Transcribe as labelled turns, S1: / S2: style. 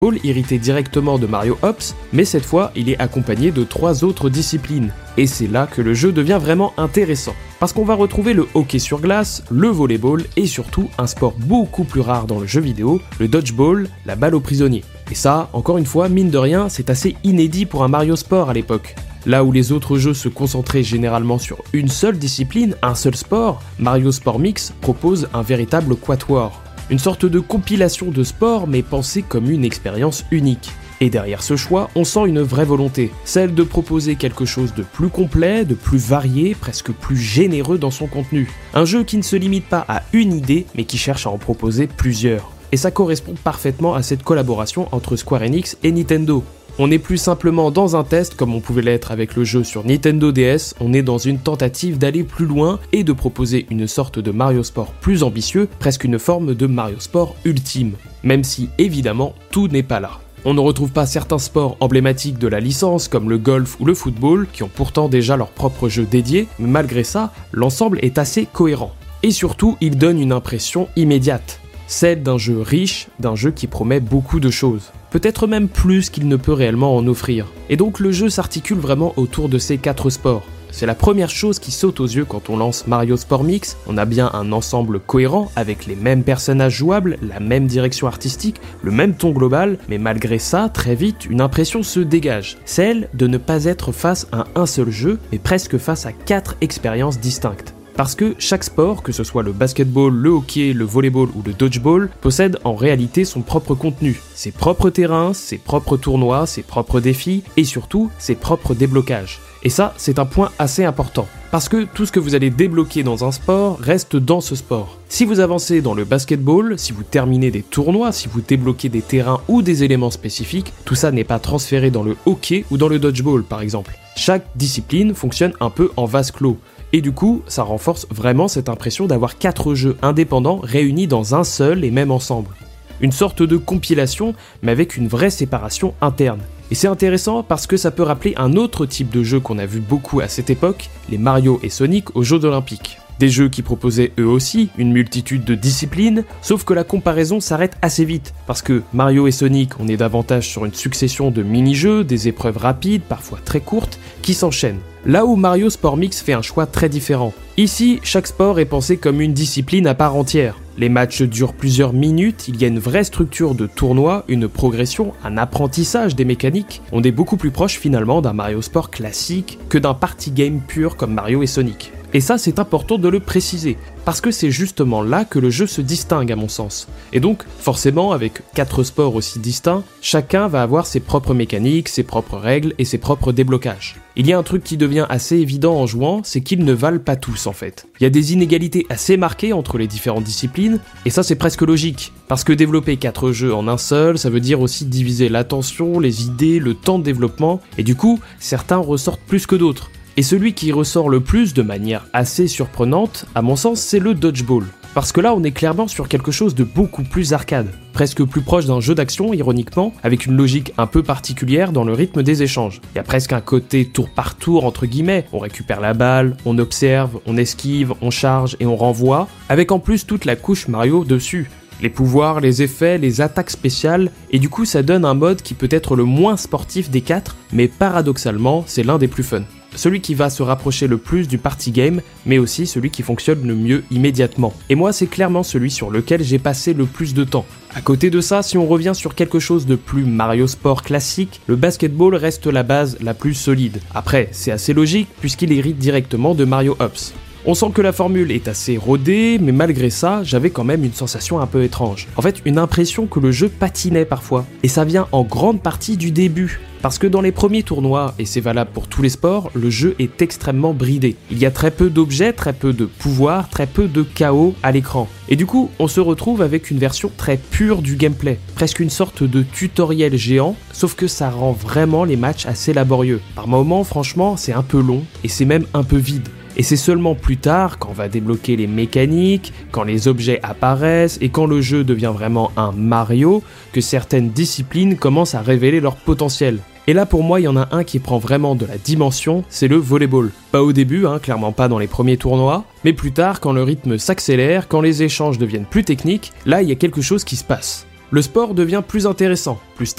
S1: Ball hérité directement de Mario Hops, mais cette fois il est accompagné de 3 autres disciplines. Et c'est là que le jeu devient vraiment intéressant. Parce qu'on va retrouver le hockey sur glace, le volleyball et surtout un sport beaucoup plus rare dans le jeu vidéo, le dodgeball, la balle aux prisonniers. Et ça, encore une fois, mine de rien, c'est assez inédit pour un Mario Sport à l'époque. Là où les autres jeux se concentraient généralement sur une seule discipline, un seul sport, Mario Sport Mix propose un véritable quatuor. Une sorte de compilation de sports mais pensée comme une expérience unique. Et derrière ce choix, on sent une vraie volonté, celle de proposer quelque chose de plus complet, de plus varié, presque plus généreux dans son contenu. Un jeu qui ne se limite pas à une idée, mais qui cherche à en proposer plusieurs. Et ça correspond parfaitement à cette collaboration entre Square Enix et Nintendo. On n'est plus simplement dans un test comme on pouvait l'être avec le jeu sur Nintendo DS, on est dans une tentative d'aller plus loin et de proposer une sorte de Mario Sport plus ambitieux, presque une forme de Mario Sport ultime. Même si, évidemment, tout n'est pas là. On ne retrouve pas certains sports emblématiques de la licence comme le golf ou le football, qui ont pourtant déjà leur propre jeu dédié, mais malgré ça, l'ensemble est assez cohérent. Et surtout, il donne une impression immédiate. Celle d'un jeu riche, d'un jeu qui promet beaucoup de choses. Peut-être même plus qu'il ne peut réellement en offrir. Et donc le jeu s'articule vraiment autour de ces 4 sports. C'est la première chose qui saute aux yeux quand on lance Mario Sport Mix, on a bien un ensemble cohérent avec les mêmes personnages jouables, la même direction artistique, le même ton global, mais malgré ça, très vite, une impression se dégage, celle de ne pas être face à un seul jeu, mais presque face à 4 expériences distinctes. Parce que chaque sport, que ce soit le basketball, le hockey, le volleyball ou le dodgeball, possède en réalité son propre contenu, ses propres terrains, ses propres tournois, ses propres défis et surtout ses propres déblocages. Et ça, c'est un point assez important. Parce que tout ce que vous allez débloquer dans un sport reste dans ce sport. Si vous avancez dans le basketball, si vous terminez des tournois, si vous débloquez des terrains ou des éléments spécifiques, tout ça n'est pas transféré dans le hockey ou dans le dodgeball par exemple. Chaque discipline fonctionne un peu en vase clos. Et du coup, ça renforce vraiment cette impression d'avoir 4 jeux indépendants réunis dans un seul et même ensemble. Une sorte de compilation, mais avec une vraie séparation interne. Et c'est intéressant parce que ça peut rappeler un autre type de jeu qu'on a vu beaucoup à cette époque, les Mario et Sonic aux Jeux Olympiques. Des jeux qui proposaient eux aussi une multitude de disciplines, sauf que la comparaison s'arrête assez vite, parce que Mario et Sonic, on est davantage sur une succession de mini-jeux, des épreuves rapides, parfois très courtes, qui s'enchaînent. Là où Mario Sport Mix fait un choix très différent. Ici, chaque sport est pensé comme une discipline à part entière. Les matchs durent plusieurs minutes, il y a une vraie structure de tournoi, une progression, un apprentissage des mécaniques. On est beaucoup plus proche finalement d'un Mario Sport classique que d'un party game pur comme Mario et Sonic. Et ça, c'est important de le préciser, parce que c'est justement là que le jeu se distingue à mon sens. Et donc, forcément, avec 4 sports aussi distincts, chacun va avoir ses propres mécaniques, ses propres règles et ses propres déblocages. Il y a un truc qui devient assez évident en jouant, c'est qu'ils ne valent pas tous en fait. Il y a des inégalités assez marquées entre les différentes disciplines, et ça c'est presque logique, parce que développer 4 jeux en un seul, ça veut dire aussi diviser l'attention, les idées, le temps de développement, et du coup, certains ressortent plus que d'autres. Et celui qui ressort le plus de manière assez surprenante, à mon sens, c'est le dodgeball. Parce que là, on est clairement sur quelque chose de beaucoup plus arcade, presque plus proche d'un jeu d'action, ironiquement, avec une logique un peu particulière dans le rythme des échanges. Il y a presque un côté tour par tour, entre guillemets, on récupère la balle, on observe, on esquive, on charge et on renvoie, avec en plus toute la couche Mario dessus. Les pouvoirs, les effets, les attaques spéciales, et du coup ça donne un mode qui peut être le moins sportif des 4, mais paradoxalement, c'est l'un des plus fun. Celui qui va se rapprocher le plus du party game, mais aussi celui qui fonctionne le mieux immédiatement. Et moi, c'est clairement celui sur lequel j'ai passé le plus de temps. À côté de ça, si on revient sur quelque chose de plus Mario Sport classique, le basketball reste la base la plus solide. Après, c'est assez logique puisqu'il hérite directement de Mario Hops. On sent que la formule est assez rodée, mais malgré ça, j'avais quand même une sensation un peu étrange. En fait, une impression que le jeu patinait parfois. Et ça vient en grande partie du début. Parce que dans les premiers tournois, et c'est valable pour tous les sports, le jeu est extrêmement bridé. Il y a très peu d'objets, très peu de pouvoirs, très peu de chaos à l'écran. Et du coup, on se retrouve avec une version très pure du gameplay, presque une sorte de tutoriel géant, sauf que ça rend vraiment les matchs assez laborieux. Par moments, franchement, c'est un peu long, et c'est même un peu vide. Et c'est seulement plus tard, quand on va débloquer les mécaniques, quand les objets apparaissent et quand le jeu devient vraiment un Mario, que certaines disciplines commencent à révéler leur potentiel. Et là pour moi il y en a un qui prend vraiment de la dimension, c'est le volleyball. Pas au début, clairement pas dans les premiers tournois, mais plus tard quand le rythme s'accélère, quand les échanges deviennent plus techniques, là il y a quelque chose qui se passe. Le sport devient plus intéressant, plus